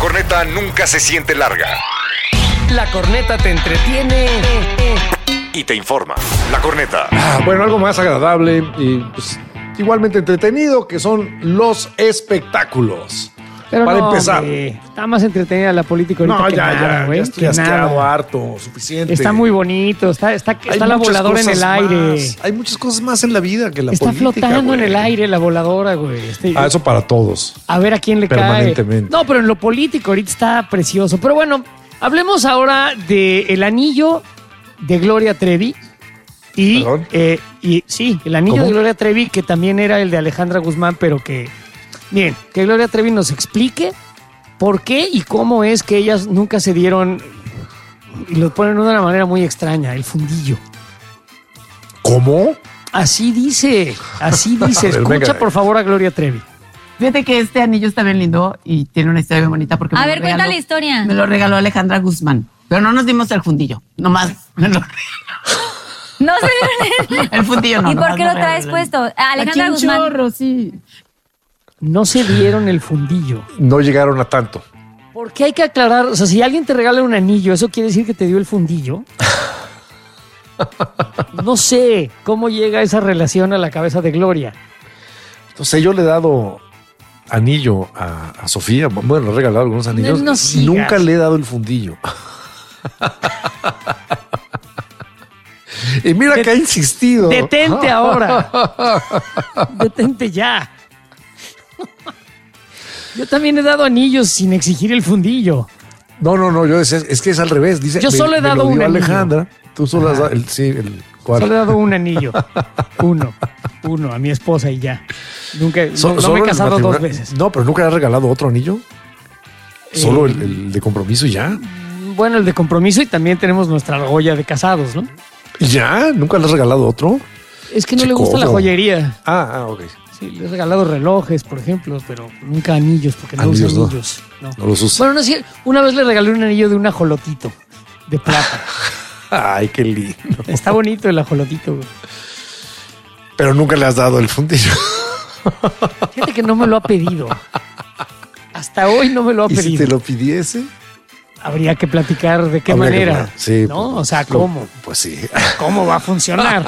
corneta nunca se siente larga. La corneta te entretiene Y te informa. La corneta. Bueno, algo más agradable y pues, igualmente entretenido, que son los espectáculos. Pero Para no, empezar. hombre, está más entretenida la política ahorita No, que nada, ya güey, estoy que asqueado, nada. harto, suficiente. Está muy bonito, está Hay la muchas voladora en cosas el aire. más. Hay muchas cosas más en la vida que la Está política, flotando en güey. el aire la voladora, güey. Eso para todos. A ver a quién le cae. Permanentemente. No, pero en lo político ahorita está precioso. Pero bueno, hablemos ahora del anillo de Gloria Trevi. ¿Perdón? Y sí, el anillo ¿Cómo? de Gloria Trevi, que también era el de Alejandra Guzmán, pero que, bien, que Gloria Trevi nos explique por qué y cómo es que ellas nunca se dieron, y lo ponen de una manera muy extraña, el fundillo. ¿Cómo? Así dice. A ver, Escucha venga. por favor a Gloria Trevi. Fíjate que este anillo está bien lindo y tiene una historia bien bonita porque A me lo ver, cuenta la historia. Me lo regaló Alejandra Guzmán. Pero no nos dimos el fundillo, nomás me lo No se dieron el fundillo no. ¿Y por nomás qué me lo traes regaló. puesto? A Alejandra Aquí un Guzmán. chorro, sí. No se dieron el fundillo. No llegaron a tanto. Porque hay que aclarar, o sea, si alguien te regala un anillo, ¿eso quiere decir que te dio el fundillo? No sé cómo llega esa relación a la cabeza de Gloria. Entonces yo le he dado anillo a Sofía. Bueno, le he regalado algunos anillos. No sigas. Nunca le he dado el fundillo. Y mira que ha insistido. Detente ahora. Detente ya. Yo también he dado anillos sin exigir el fundillo. No, yo decía, es que es al revés. Dice, Yo solo he me dado lo dio un anillo. Alejandra. Tú solo has dado ¿cuál? Solo he dado un anillo. Uno a mi esposa y ya. Nunca, no me Solo he el casado matrimonio- dos veces. No, pero nunca le has regalado otro anillo. Solo Eh, el de compromiso y ya. Bueno, el de compromiso y también tenemos nuestra argolla de casados, ¿no? ¿Y ya? ¿Nunca le has regalado otro? Es que no le gusta la Chicoso. joyería. Ok. Sí, le he regalado relojes, por ejemplo, pero nunca anillos, porque no Anillos, usa no. anillos. No. No los usa. Bueno, no es cierto. Una vez le regalé un anillo de un ajolotito de plata. Ay, qué lindo. Está bonito el ajolotito, güey. Pero nunca le has dado el fundillo. Fíjate que no me lo ha pedido. Hasta hoy no me lo ha ¿Y si pedido. te lo pidiese? Habría que platicar de qué Habría que manera. hablar. Sí, ¿no? pues, O sea, ¿cómo? Pues sí. ¿Cómo va a funcionar?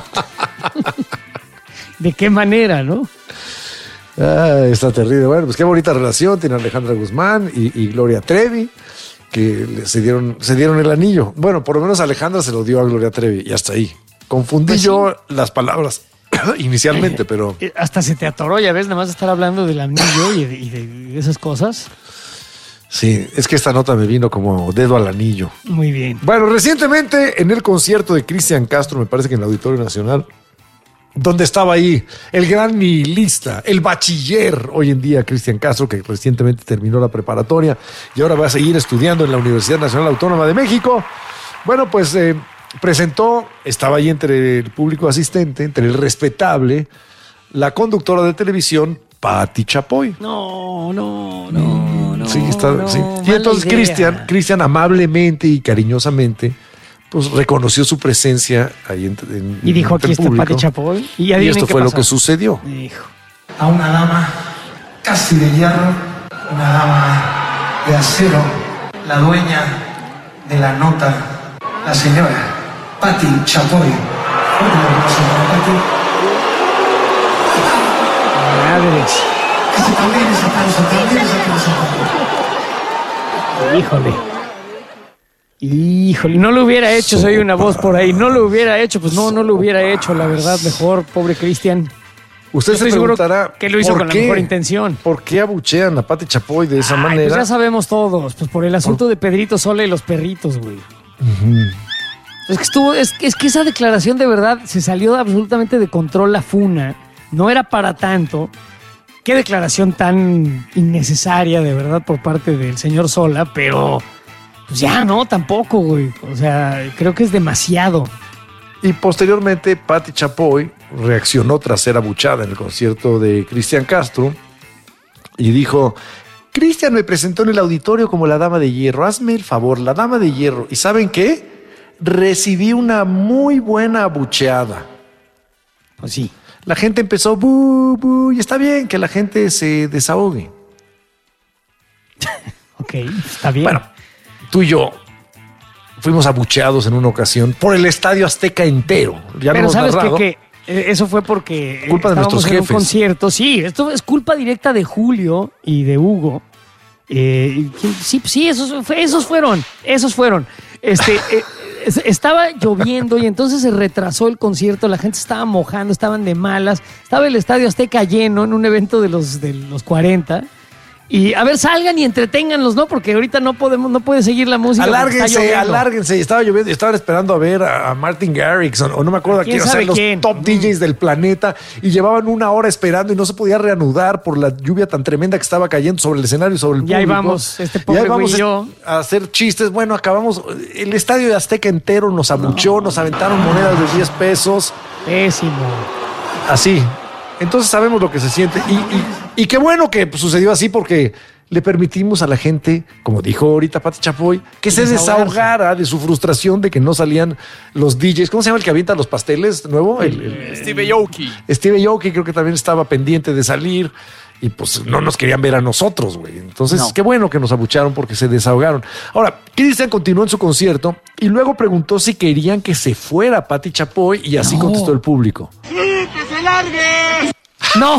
¿De qué manera, no? Está terrible. Bueno, pues qué bonita relación tiene Alejandra Guzmán y Gloria Trevi, que se dieron el anillo. Bueno, por lo menos Alejandra se lo dio a Gloria Trevi y hasta ahí. Confundí Pues sí. yo las palabras inicialmente, pero Hasta se te atoró, ya ves, nada más estar hablando del anillo y de esas cosas. sí, es que esta nota me vino como dedo al anillo. Muy bien. Bueno, recientemente en el concierto de Cristian Castro, me parece que en el Auditorio Nacional, donde estaba ahí el gran nihilista, el bachiller hoy en día, Cristian Castro, que recientemente terminó la preparatoria y ahora va a seguir estudiando en la Universidad Nacional Autónoma de México. Bueno, pues presentó, estaba ahí entre el público asistente, entre el respetable, la conductora de televisión, Pati Chapoy. No. Sí, está, no, sí. Y mala entonces idea. Cristian amablemente y cariñosamente, pues reconoció su presencia ahí Y dijo, entre aquí el está público. Pati Chapoy. Y Y adivinen esto qué fue lo pasó. que sucedió. Hijo. A una dama casi de hierro, una dama de acero, la dueña de la nota, la señora Pati Chapoy. Fuerte el aplauso para Pati. Madres. Ese también es aplauso, también es aplauso. Híjole, no lo hubiera hecho, soy una voz por ahí. No lo hubiera hecho, pues no lo hubiera hecho, la verdad, mejor, pobre Cristian. Usted Yo se estoy seguro preguntará que lo hizo ¿por con la qué? mejor intención. ¿Por qué abuchean a Pati Chapoy de esa Ay, manera? pues ya sabemos todos, pues por el asunto de Pedrito Sola y los perritos, güey. Es que que esa declaración de verdad se salió absolutamente de control la funa. No era para tanto. Qué declaración tan innecesaria, de verdad, por parte del señor Sola, pero pues ya no, tampoco, güey. O sea, creo que es demasiado. Y posteriormente Pati Chapoy reaccionó tras ser abuchada en el concierto de Cristian Castro y dijo: Cristian me presentó en el auditorio como la dama de hierro, hazme el favor, la dama de hierro. ¿Y saben qué? Recibí una muy buena abucheada. Pues sí. La gente empezó bu, bu, y está bien que la gente se desahogue. Ok. está bien. Bueno, tú y yo fuimos abucheados en una ocasión por el Estadio Azteca entero. Ya pero no hemos ¿sabes narrado. que eso fue porque Culpa de nuestros estábamos en un jefes. concierto. Sí, esto es culpa directa de Julio y de Hugo. Sí, esos fueron. Estaba lloviendo y entonces se retrasó el concierto, la gente estaba mojando, estaban de malas, estaba el Estadio Azteca lleno en un evento de los 40. Y a ver, salgan y entreténganlos, ¿no? Porque ahorita no puede seguir la música. Alárguense. Estaba lloviendo, estaban esperando a ver a Martin Garrix o no me acuerdo a quién, o sea, los top DJs del planeta, y llevaban 1 hora esperando y no se podía reanudar por la lluvia tan tremenda que estaba cayendo sobre el escenario y sobre el público. Y ahí vamos, pobre güey y yo a hacer chistes. Bueno, acabamos, el Estadio de Azteca entero nos abucheó, nos aventaron monedas de 10 pesos. Pésimo. Así. Entonces sabemos lo que se siente y qué bueno que sucedió así, porque le permitimos a la gente, como dijo ahorita Pati Chapoy, que se desahogara de su frustración de que no salían los DJs. ¿Cómo se llama el que avienta los pasteles nuevo? Steve Aoki. Steve Aoki creo que también estaba pendiente de salir y pues no nos querían ver a nosotros, güey. Entonces, qué bueno que nos abucharon porque se desahogaron. Ahora, Cristian continuó en su concierto y luego preguntó si querían que se fuera Pati Chapoy y así contestó el público. ¡Sí, que se largue! No.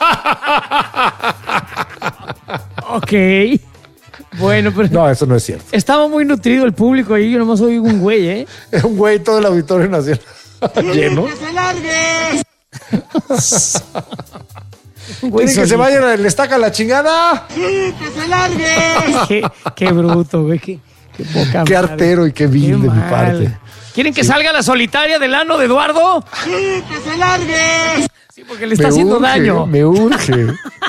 Ok. Bueno, pero... No, eso no es cierto. Estaba muy nutrido el público ahí, yo nomás oí un güey, ¿eh? Es un güey, todo el Auditorio Nacional lleno. ¡Que se largue! ¿Quieren que se vaya, le estaca la chingada? ¡Sí, que se largue! Qué bruto, güey. Qué poca Qué madre. artero y qué vil de mi parte. ¿Quieren que salga la solitaria del ano de Eduardo? ¡Sí, que se largue! Sí, porque le está haciendo daño. Me urge.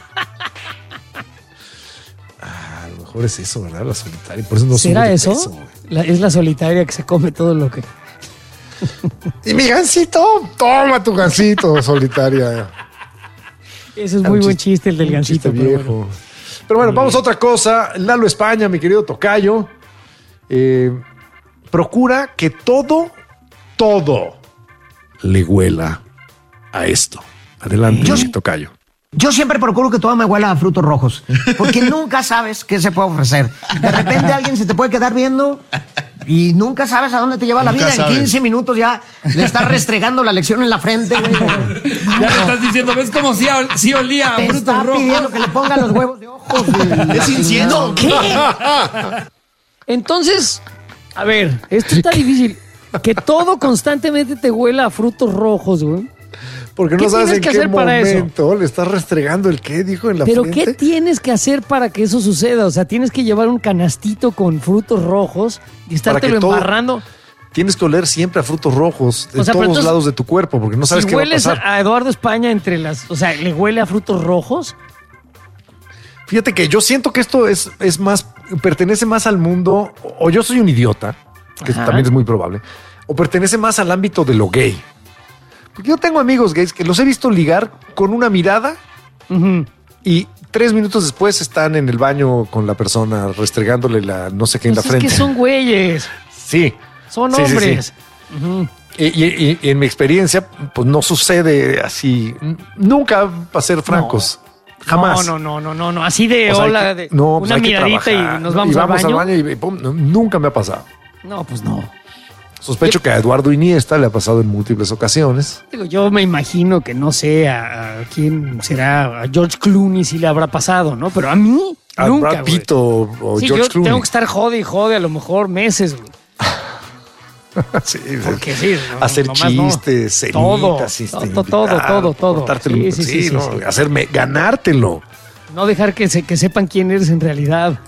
A lo mejor es eso, ¿verdad? La solitaria. Por eso no ¿Será sube de eso? peso, Es la solitaria que se come todo lo que... Y mi gancito, toma tu gancito, solitaria. Ese es muy buen chiste, el del gancito. Chiste viejo. Pero bueno, vamos a otra cosa. Lalo España, mi querido tocayo, procura que todo le huela a esto. Adelante, mi tocayo. Yo siempre procuro que todo me huela a frutos rojos, porque nunca sabes qué se puede ofrecer. De repente alguien se te puede quedar viendo y nunca sabes a dónde te lleva la vida. En 15 minutos ya le estás restregando la lección en la frente, güey. Ya le estás diciendo, ¿ves cómo sí olía a Te frutos está rojos? pidiendo que le pongan los huevos de ojos. Güey. Es incienso. ¿Qué? Entonces, a ver, esto está difícil. Que todo constantemente te huela a frutos rojos, güey. Porque ¿Qué no sabes tienes en que qué hacer para eso? momento le estás restregando el qué, dijo en la Pero frente. ¿qué tienes que hacer para que eso suceda? O sea, tienes que llevar un canastito con frutos rojos y estártelo que todo- embarrando. Tienes que oler siempre a frutos rojos de O sea, pero todos entonces, lados de tu cuerpo, porque no sabes Si qué va a hueles pasar. a Eduardo España entre las... O sea, ¿le huele a frutos rojos? Fíjate que yo siento que esto es más, pertenece más al mundo, o yo soy un idiota, que Ajá. también es muy probable, o pertenece más al ámbito de lo gay. Porque yo tengo amigos gays que los he visto ligar con una mirada Ujú. y 3 minutos después están en el baño con la persona restregándole la no sé qué en la Pues es frente. que son güeyes, Sí. son Sí, sí, sí. hombres. Ujú. Y en mi experiencia, pues no sucede así. Nunca, para ser francos. Jamás. No. Así de O sea, hola, hay que- de no, pues una hay que miradita trabajar, y nos vamos, al baño. y pum, nunca me ha pasado. No, pues no. Sospecho que a Eduardo Iniesta le ha pasado en múltiples ocasiones. Digo, yo me imagino que no sé a quién será, a George Clooney si le habrá pasado, ¿no? Pero a mí, A nunca, Brad güey. Pitt o Sí, George yo Clooney. tengo que estar jode y jode a lo mejor meses, güey. Sí, Porque sí, no, hacer nomás no. chistes, Todo, cenitas, todo. cortártelo, Sí, ¿no? sí. Hacerme, ganártelo. No dejar que sepan quién eres en realidad.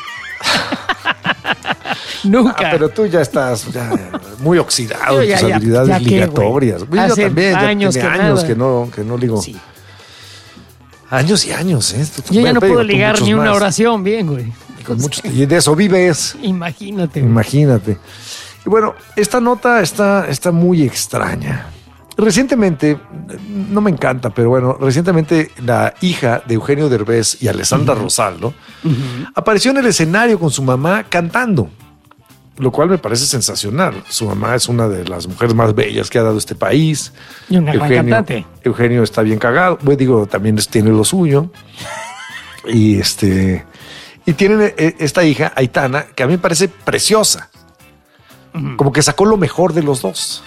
Nunca. Pero tú ya estás muy oxidado Yo en ya- tus ya- habilidades ya qué, ligatorias. güey. Yo Hace también, años ya tiene que años nada. que no ligo. Sí. Años y años, ¿eh? Yo ya Bueno, no pero puedo tú ligar muchos ni una más. oración bien, güey. Y de eso vives. Imagínate. güey. Imagínate. Y bueno, esta nota está muy extraña. Recientemente, no me encanta, pero bueno, recientemente la hija de Eugenio Derbez y Alessandra Rosaldo apareció en el escenario con su mamá cantando, lo cual me parece sensacional. Su mamá es una de las mujeres más bellas que ha dado este país. Y una gran cantante. Eugenio está bien cagado, pues digo, también tiene lo suyo. Y Y tienen esta hija, Aitana, que a mí me parece preciosa. Como que sacó lo mejor de los dos.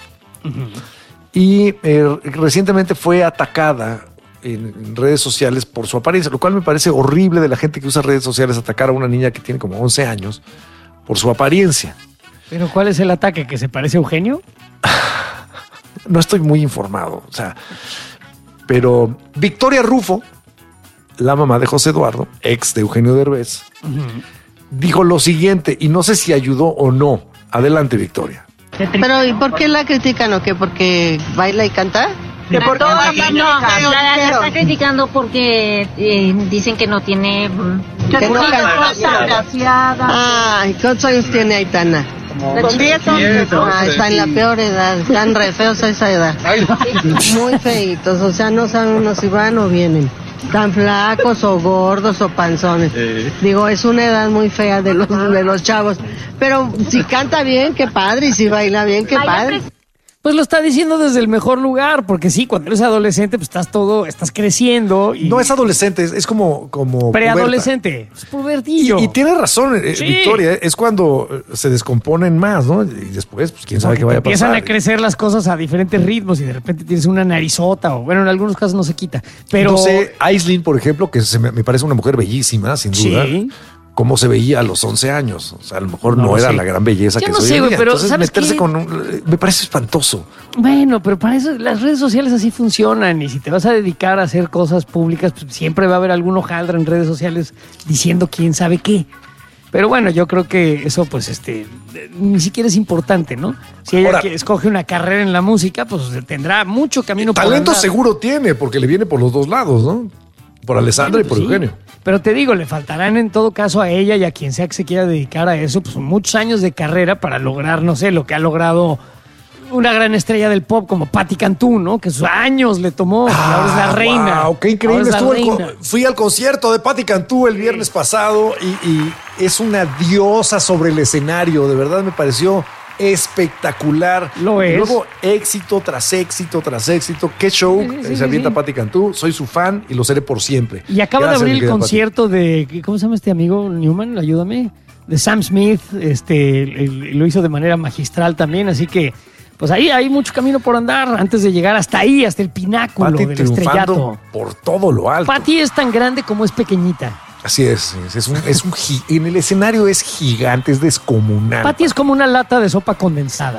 Y recientemente fue atacada en redes sociales por su apariencia, lo cual me parece horrible de la gente que usa redes sociales, atacar a una niña que tiene como 11 años por su apariencia. ¿Pero cuál es el ataque? ¿Que se parece a Eugenio? No estoy muy informado, o sea, pero Victoria Rufo, la mamá de José Eduardo, ex de Eugenio Derbez, dijo lo siguiente, y no sé si ayudó o no. Adelante, Victoria. Pero ¿y por qué la critican o qué? ¿Porque baila y canta? No, la está criticando porque dicen que no tiene... Que no canta. Ay, ¿cuántos años tiene Aitana? Está en la peor edad, están re feos a esa edad. Muy feitos, o sea, no saben uno si van o vienen. Tan flacos o gordos o panzones. Digo, es una edad muy fea de los chavos. Pero si canta bien, qué padre, y si baila bien, qué padre. Pues lo está diciendo desde el mejor lugar, porque sí, cuando eres adolescente, pues estás creciendo. Y no es adolescente, es como preadolescente, es pubertillo. Y tiene razón, sí. Victoria, es cuando se descomponen más, ¿no? Y después, pues quién sabe qué vaya a pasar. Empiezan a crecer las cosas a diferentes ritmos y de repente tienes una narizota, o bueno, en algunos casos no se quita. Pero no sé, Aislinn, por ejemplo, que me parece una mujer bellísima, sin duda. Sí. Cómo se veía a los 11 años. O sea, a lo mejor no era la gran belleza que soy hoy día. Pero entonces ¿sabes meterse qué? me parece espantoso. Bueno, pero para eso las redes sociales así funcionan, y si te vas a dedicar a hacer cosas públicas, pues siempre va a haber algún hojaldra en redes sociales diciendo quién sabe qué. Pero bueno, yo creo que eso pues ni siquiera es importante, ¿no? Si ella escoge una carrera en la música, pues tendrá mucho camino por andar. Talento seguro tiene, porque le viene por los dos lados, ¿no? Por Alessandra y por Eugenio. Pero te digo, le faltarán en todo caso a ella y a quien sea que se quiera dedicar a eso, pues muchos años de carrera para lograr, no sé, lo que ha logrado una gran estrella del pop como Patti Cantú, ¿no? Que sus años le tomó, ahora es la reina. Wow, qué increíble. Fui al concierto de Patti Cantú el viernes pasado y es una diosa sobre el escenario, de verdad me pareció espectacular. Lo es. Y luego éxito tras éxito tras éxito. Qué show se avienta Patti Cantú. Soy su fan y lo seré por siempre. Y acaba de abrir el concierto de, ¿cómo se llama este amigo Newman? Ayúdame. De Sam Smith. Lo hizo de manera magistral también, así que pues ahí hay mucho camino por andar antes de llegar hasta ahí, hasta el pináculo Patti del estrellato. Por todo lo alto. Patti es tan grande como es pequeñita. Así es en el escenario es gigante, es descomunal. Patti es como una lata de sopa condensada.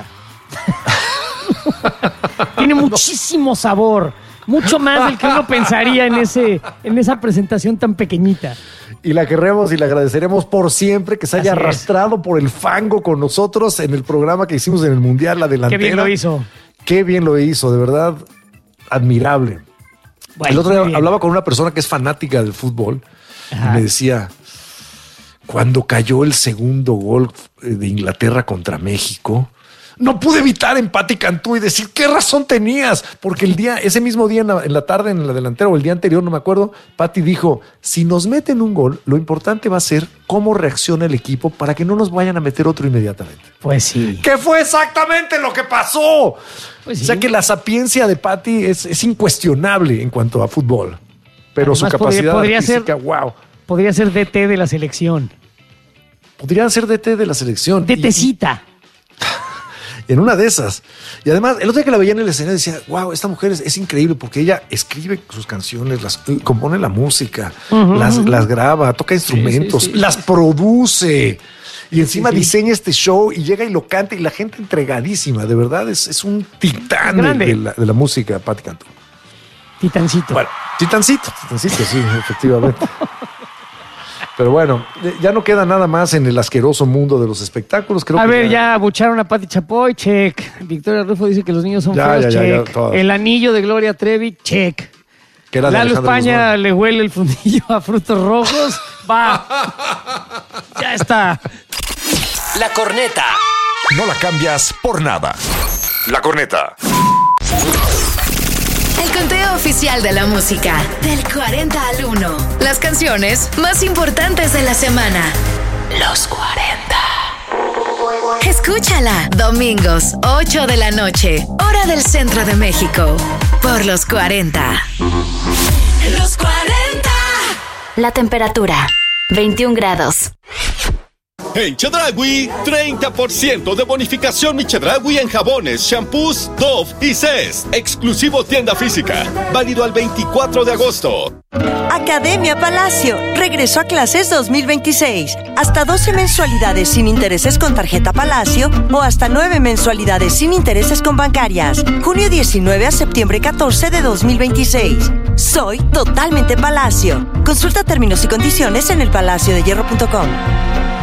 Tiene muchísimo sabor, mucho más del que uno pensaría en esa presentación tan pequeñita. Y la queremos y le agradeceremos por siempre que se haya arrastrado por el fango con nosotros en el programa que hicimos en el Mundial, la delantera. Qué bien lo hizo. Qué bien lo hizo, de verdad, admirable. Bueno, el otro día hablaba con una persona que es fanática del fútbol. Ajá. Y me decía, cuando cayó el segundo gol de Inglaterra contra México, no pude evitar en Patti Cantú y decir, ¿qué razón tenías? Porque ese mismo día en la tarde, en la delantera, o el día anterior, no me acuerdo, Patti dijo, si nos meten un gol, lo importante va a ser cómo reacciona el equipo para que no nos vayan a meter otro inmediatamente. Pues sí. ¿Qué fue exactamente lo que pasó? Pues sí. O sea que la sapiencia de Patti es incuestionable en cuanto a fútbol. Pero además, su capacidad física, wow. Podría ser DT de la selección. Podría ser DT de la selección. DTcita. En una de esas. Y además, el otro día que la veía en el escenario decía, wow, esta mujer es increíble porque ella escribe sus canciones, compone la música, las graba, toca instrumentos, las produce. Y encima diseña este show y llega y lo canta y la gente entregadísima. De verdad, es un titán de la música, Patti Cantú. Titancito. Bueno, titancito, sí, efectivamente. Pero bueno, ya no queda nada más en el asqueroso mundo de los espectáculos. Creo que ya abucharon a Pati Chapoy, check. Victoria Rufo dice que los niños son feos, check. El anillo de Gloria Trevi, check. Lalo España le huele el fundillo a frutos rojos, va. Ya está. La corneta. No la cambias por nada. La corneta. El conteo oficial de la música. Del 40 al 1. Las canciones más importantes de la semana. Los 40. Escúchala. Domingos, 8 de la noche. Hora del centro de México. Por los 40. Los 40. La temperatura. 21 grados. En Chedraui, 30% de bonificación mi Chedraui en jabones, shampoos, Dove y Cess. Exclusivo tienda física. Válido al 24 de agosto. Academia Palacio. Regreso a clases 2026. Hasta 12 mensualidades sin intereses con tarjeta Palacio o hasta 9 mensualidades sin intereses con bancarias. Junio 19 a septiembre 14 de 2026. Soy totalmente Palacio. Consulta términos y condiciones en elpalaciodehierro.com.